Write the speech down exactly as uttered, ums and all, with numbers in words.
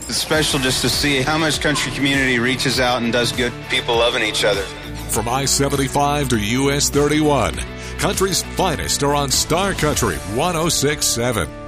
special just to see how much country community reaches out and does good. People loving each other. From I seventy-five to U S thirty-one, country's finest are on Star Country one oh six point seven.